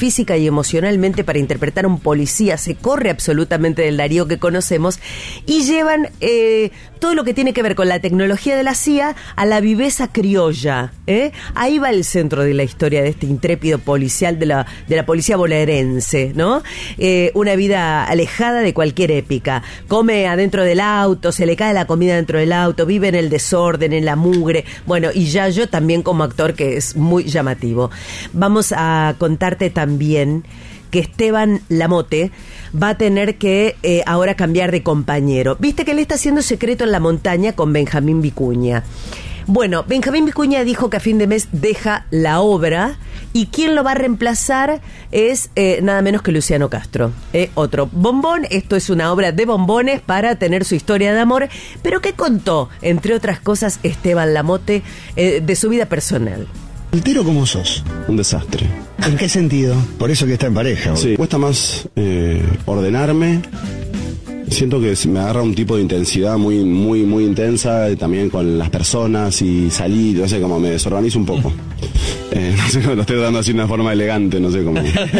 física y emocionalmente para interpretar a un policía, se corre absolutamente del Darío que conocemos, y llevan todo lo que tiene que ver con la tecnología de la CIA a la viveza criolla. Ahí va el centro de la historia de este intrépido policial de la policía bonaerense, ¿no? Una vida alejada de cualquier épica. Come adentro del auto, se le cae la comida dentro del auto, vive en el desorden, en la mugre. Bueno, y Yayo también como actor, que es muy llamativo. Vamos a contarte también que Esteban Lamote va a tener que ahora cambiar de compañero. Viste que él está haciendo Secreto en la Montaña con Benjamín Vicuña. Bueno, Benjamín Vicuña dijo que a fin de mes deja la obra, y quien lo va a reemplazar es nada menos que Luciano Castro, otro bombón. Esto es una obra de bombones para tener su historia de amor, pero que contó, entre otras cosas, Esteban Lamote de su vida personal. ¿Soltero cómo sos? Un desastre. ¿En qué sentido? Por eso que está en pareja. Sí, cuesta más ordenarme. Siento que me agarra un tipo de intensidad muy intensa, también con las personas y salir, no sé, como me desorganizo un poco. No sé, lo estoy dando así de una forma elegante, no sé cómo.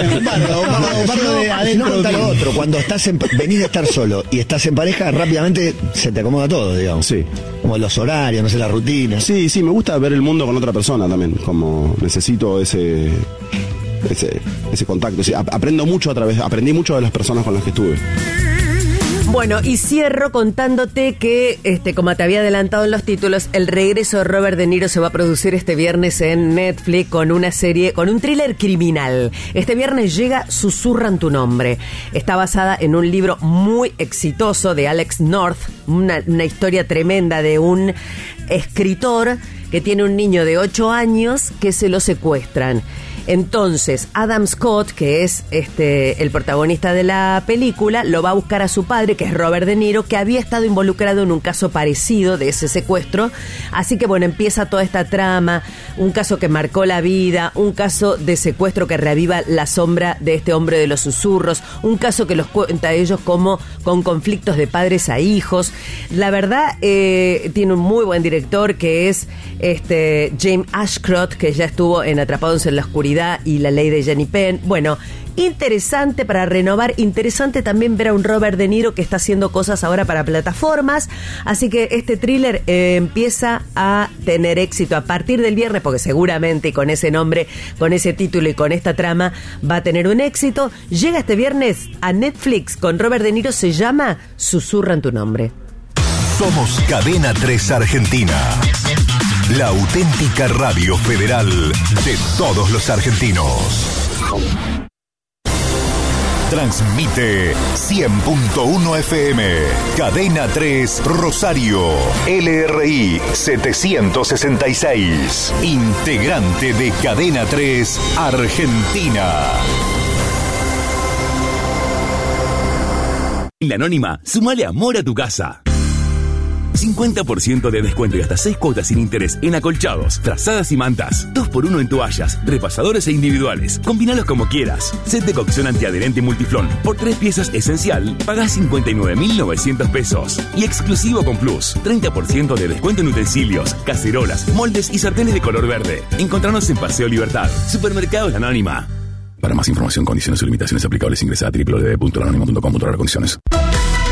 Bardo de adentro de lo otro. Cuando venís de estar solo y estás en pareja, rápidamente se te acomoda todo, digamos. Sí. Como los horarios, no sé, la rutina. Sí, me gusta ver el mundo con otra persona también, como necesito ese contacto. Sí, aprendí mucho de las personas con las que estuve. Bueno, y cierro contándote que, como te había adelantado en los títulos, el regreso de Robert De Niro se va a producir este viernes en Netflix con una serie, con un thriller criminal. Este viernes llega Susurran tu nombre. Está basada en un libro muy exitoso de Alex North, una historia tremenda de un escritor que tiene un niño de 8 años que se lo secuestran. Entonces, Adam Scott, que es el protagonista de la película, lo va a buscar a su padre, que es Robert De Niro, que había estado involucrado en un caso parecido de ese secuestro. Así que, bueno, empieza toda esta trama, un caso que marcó la vida, un caso de secuestro que reaviva la sombra de este hombre de los susurros, un caso que los cuenta a ellos como con conflictos de padres a hijos. La verdad, tiene un muy buen director, que es James Ashcroft, que ya estuvo en Atrapados en la Oscuridad y La Ley de Jenny Penn. Bueno, interesante para renovar, interesante también ver a un Robert De Niro que está haciendo cosas ahora para plataformas, así que este thriller empieza a tener éxito a partir del viernes, porque seguramente con ese nombre, con ese título y con esta trama va a tener un éxito. Llega este viernes a Netflix con Robert De Niro, se llama Susurran tu nombre. Somos Cadena 3 Argentina, la auténtica radio federal de todos los argentinos. Transmite 100.1 FM, Cadena 3 Rosario, LRI 766, integrante de Cadena 3 Argentina. En La Anónima, sumale amor a tu casa. 50% de descuento y hasta 6 cuotas sin interés en acolchados, trazadas y mantas. 2x1 en toallas, repasadores e individuales. Combínalos como quieras. Set de cocción antiadherente Multiflón. Por 3 piezas esencial, pagás 59.900 pesos. Y exclusivo con Plus. 30% de descuento en utensilios, cacerolas, moldes y sartenes de color verde. Encontranos en Paseo Libertad. Supermercados La Anónima. Para más información, condiciones y limitaciones aplicables, ingresa a www.lanonima.com.ar condiciones.